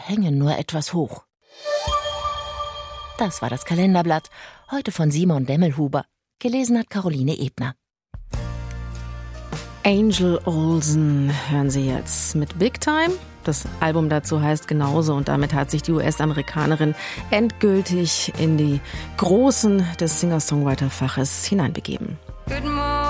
hängen nur etwas hoch. Das war das Kalenderblatt, heute von Simon Demmelhuber. Gelesen hat Caroline Ebner. Angel Olsen hören Sie jetzt mit Big Time. Das Album dazu heißt genauso und damit hat sich die US-Amerikanerin endgültig in die Großen des Singer-Songwriter-Faches hineinbegeben.